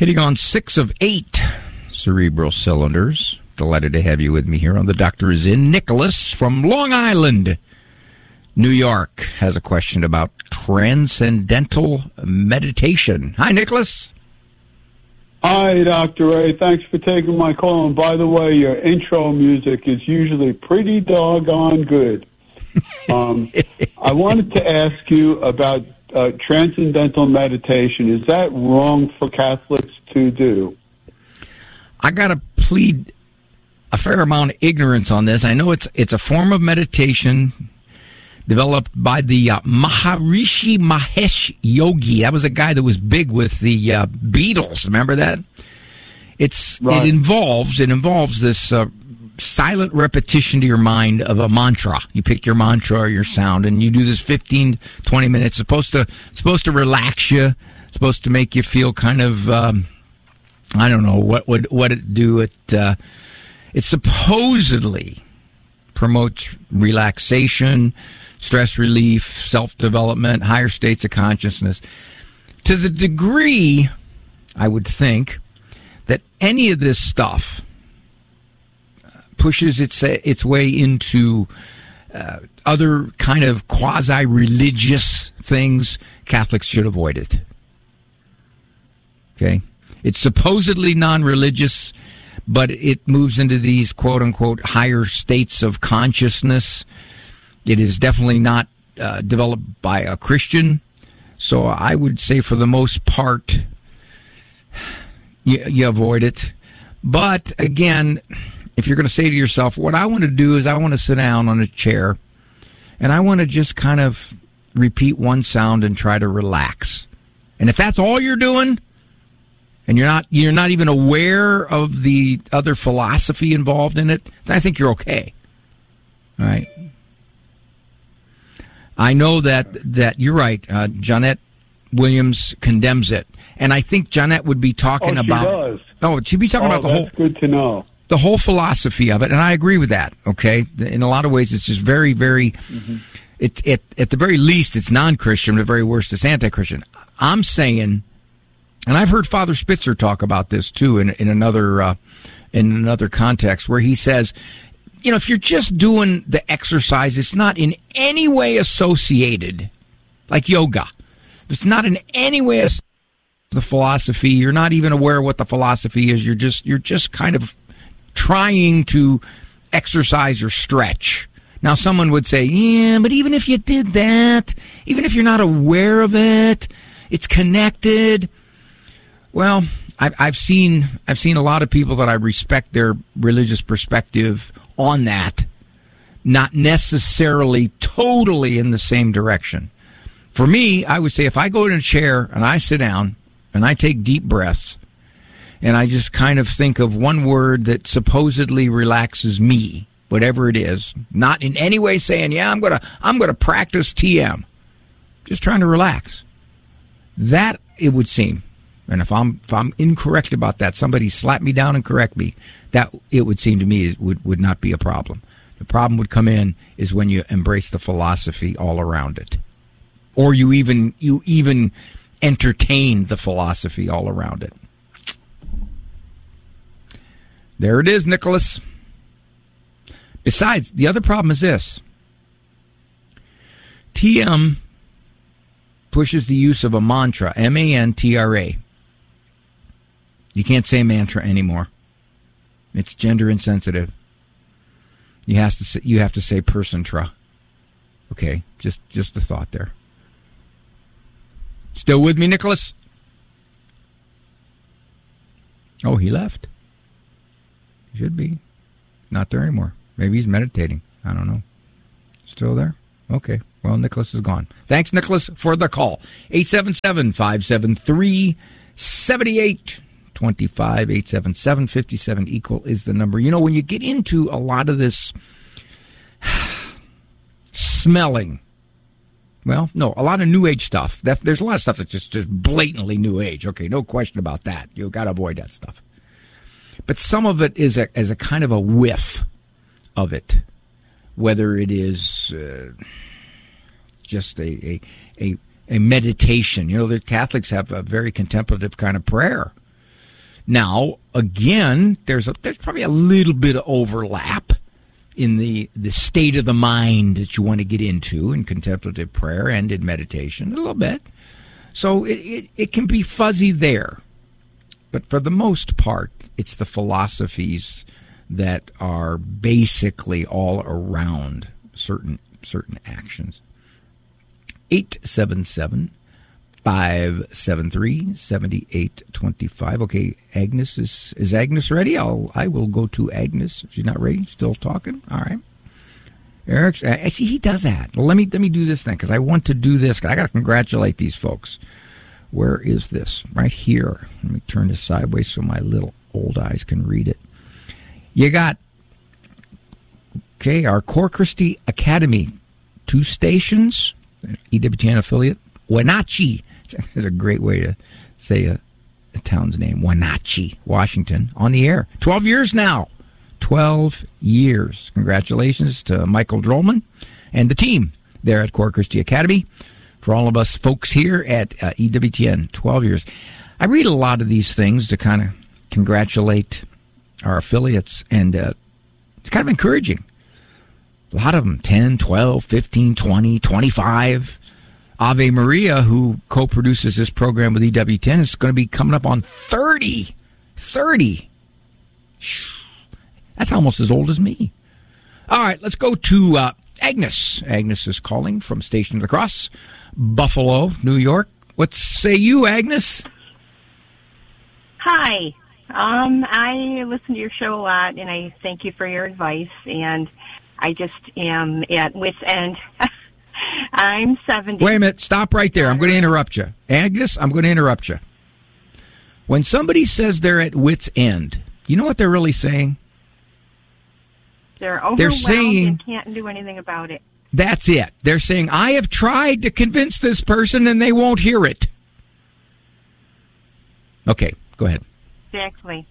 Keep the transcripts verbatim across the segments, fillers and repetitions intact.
Hitting on six of eight cerebral cylinders. Delighted to have you with me here on The Doctor Is In. Nicholas from Long Island, New York, has a question about transcendental meditation. Hi, Nicholas. Hi, Doctor Ray. Thanks for taking my call. And by the way, your intro music is usually pretty doggone good. Um, I wanted to ask you about uh, transcendental meditation. Is that wrong for Catholics to do? I got to plead a fair amount of ignorance on this. I know it's it's a form of meditation developed by the uh, Maharishi Mahesh Yogi. That was a guy that was big with the uh, Beatles. Remember that? It's right. It involves it involves this uh, silent repetition to your mind of a mantra. You pick your mantra or your sound, and you do this fifteen, twenty minutes. It's supposed to supposed to relax you. It's supposed to make you feel kind of um, I don't know what would what it do. It uh, it supposedly promotes relaxation, stress relief, self-development, higher states of consciousness. To the degree, I would think, that any of this stuff pushes its its way into uh, other kind of quasi-religious things, Catholics should avoid it. Okay? It's supposedly non-religious, but it moves into these quote-unquote higher states of consciousness. It is definitely not uh, developed by a Christian. So I would say for the most part, you, you avoid it. But again, if you're going to say to yourself, what I want to do is I want to sit down on a chair and I want to just kind of repeat one sound and try to relax. And if that's all you're doing, and you're not you're not even aware of the other philosophy involved in it, then I think you're okay. All right. I know that, that you're right. Uh, Jeanette Williams condemns it. And I think Jeanette would be talking oh, she about... Does. Oh, she'd be talking oh, about the that's whole... good to know. The whole philosophy of it, and I agree with that, okay? In a lot of ways, it's just very, very... Mm-hmm. It, it, at the very least, it's non-Christian. At the very worst, it's anti-Christian. I'm saying... And I've heard Father Spitzer talk about this too in in another uh, in another context where he says, you know, if you're just doing the exercise, it's not in any way associated, like yoga. It's not in any way associated with the philosophy. You're not even aware of what the philosophy is. You're just you're just kind of trying to exercise or stretch. Now, someone would say, yeah, but even if you did that, even if you're not aware of it, it's connected. Well, I've seen I've seen a lot of people that I respect their religious perspective on that, not necessarily totally in the same direction. For me, I would say if I go in a chair and I sit down and I take deep breaths and I just kind of think of one word that supposedly relaxes me, whatever it is, not in any way saying, yeah, I'm gonna I'm gonna practice T M, just trying to relax. That, it would seem. And if I'm if I'm incorrect about that, somebody slap me down and correct me. That, it would seem to me, is, would would not be a problem. The problem would come in is when you embrace the philosophy all around it, or you even you even entertain the philosophy all around it. There it is, Nicholas. Besides, the other problem is this: T M pushes the use of a mantra, M A N T R A. You can't say mantra anymore. It's gender insensitive. You have to say, you have to say person-tra. Okay, just just a thought there. Still with me, Nicholas? Oh, he left. He should be. Not there anymore. Maybe he's meditating. I don't know. Still there? Okay. Well, Nicholas is gone. Thanks, Nicholas, for the call. eight seven seven, five seven three, seven eight two five. eight seven seven, five seven equal is the number. You know, when you get into a lot of this smelling, well, no, a lot of New Age stuff. That, there's a lot of stuff that's just, just blatantly New Age. Okay, no question about that. You've got to avoid that stuff. But some of it is a, as a kind of a whiff of it, whether it is uh, just a, a a a meditation. You know, the Catholics have a very contemplative kind of prayer. Now, again, there's a, there's probably a little bit of overlap in the, the state of the mind that you want to get into in contemplative prayer and in meditation, a little bit. So it, it, it can be fuzzy there. But for the most part, it's the philosophies that are basically all around certain certain actions. eight seven seven, five seven three, seven eight two five. Okay, Agnes is is Agnes ready? I'll I will go to Agnes. She's not ready. Still talking. All right. Eric's. I see he does that. Well, let me let me do this thing because I want to do this. I got to congratulate these folks. Where is this? Right here. Let me turn this sideways so my little old eyes can read it. You got okay. Our Core Christi Academy, two stations, E W T N affiliate, Wenatchee. It's a great way to say a, a town's name. Wenatchee, Washington, on the air. Twelve years now. Twelve years. Congratulations to Michael Drollman and the team there at Core Christi Academy. For all of us folks here at uh, E W T N, twelve years. I read a lot of these things to kind of congratulate our affiliates, and uh, it's kind of encouraging. A lot of them, ten, twelve, fifteen, twenty, twenty-five. Ave Maria, who co-produces this program with E W T N, is going to be coming up on thirty. thirty. That's almost as old as me. All right, let's go to uh, Agnes. Agnes is calling from Station of the Cross, Buffalo, New York. What say you, Agnes? Hi. Um, I listen to your show a lot, and I thank you for your advice, and I just am at wit's end. I'm seventy. Wait a minute. Stop right there. I'm going to interrupt you. Agnes, I'm going to interrupt you. When somebody says they're at wit's end, you know what they're really saying? They're overwhelmed they're saying, and can't do anything about it. That's it. They're saying, I have tried to convince this person, and they won't hear it. Okay, go ahead. Exactly.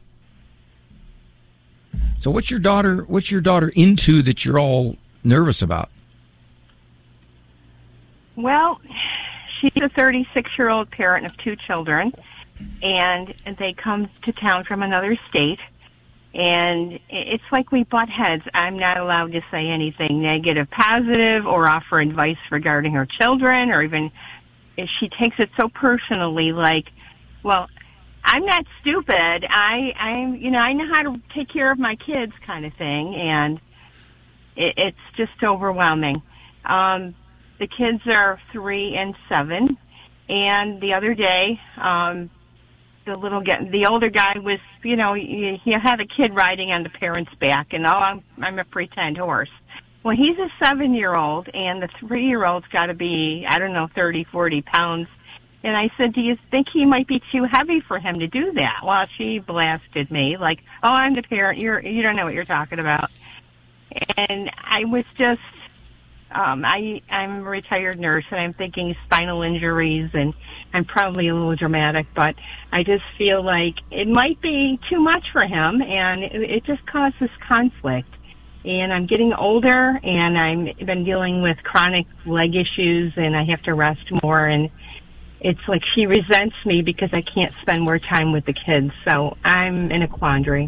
So what's your daughter what's your daughter into that you're all nervous about? Well, she's a thirty-six-year-old parent of two children, and they come to town from another state, and it's like we butt heads. I'm not allowed to say anything negative, positive, or offer advice regarding her children, or even if she takes it so personally, like, well, I'm not stupid. I, I'm, you know, I know how to take care of my kids, kind of thing, and it, it's just overwhelming. Um, the kids are three and seven, and the other day, um, the little guy, the older guy was, you know, he, he had a kid riding on the parent's back, and oh, I'm, I'm a pretend horse. Well, he's a seven-year-old, and the three-year-old's got to be, I don't know, thirty, forty pounds. And I said, do you think he might be too heavy for him to do that? Well, she blasted me like, oh, I'm the parent. You're, you don't know what you're talking about. And I was just, um, I, I'm a retired nurse, and I'm thinking spinal injuries, and I'm probably a little dramatic, but I just feel like it might be too much for him, and it, it just causes conflict. And I'm getting older, and I've been dealing with chronic leg issues, and I have to rest more, and it's like she resents me because I can't spend more time with the kids. So I'm in a quandary.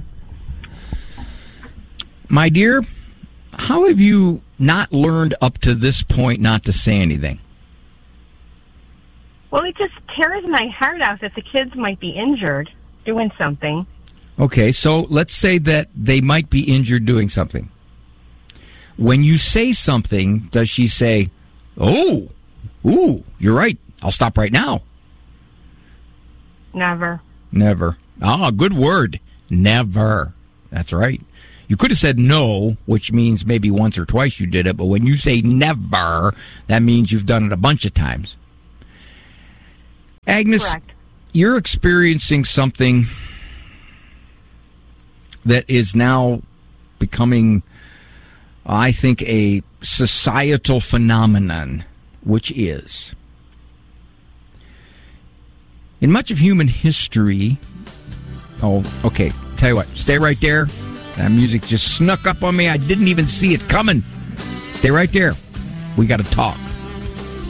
My dear, how have you not learned up to this point not to say anything? Well, it just tears my heart out that the kids might be injured doing something. Okay, so let's say that they might be injured doing something. When you say something, does she say, oh, ooh, you're right, I'll stop right now? Never. Never. Ah, good word. Never. That's right. You could have said no, which means maybe once or twice you did it, but when you say never, that means you've done it a bunch of times. Agnes, correct. You're experiencing something that is now becoming, I think, a societal phenomenon, which is, in much of human history, oh, okay, tell you what, stay right there. That music just snuck up on me. I didn't even see it coming. Stay right there. We got to talk.